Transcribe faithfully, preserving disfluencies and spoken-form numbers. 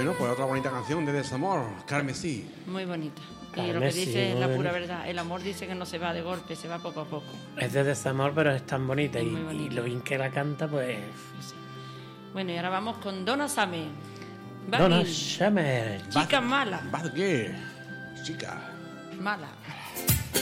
Bueno, pues otra bonita canción de Desamor, Carmesí. Muy bonita. Y Carmesí, lo que dice es la muy pura bonita. verdad. El amor dice que no se va de golpe, se va poco a poco. Es de desamor, pero es tan bonita. Es Y, muy y bonita. lo bien que la canta, pues... Sí. Bueno, y ahora vamos con Donna Summer. Donna Bunny, Summer. chica mala. Bad Girl, chica. Mala.